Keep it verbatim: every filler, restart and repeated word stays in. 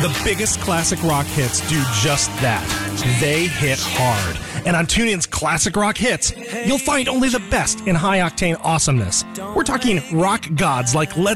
The biggest classic rock hits do just that. They hit hard. And on TuneIn's Classic Rock Hits, you'll find only the best in high-octane awesomeness. We're talking rock gods like Led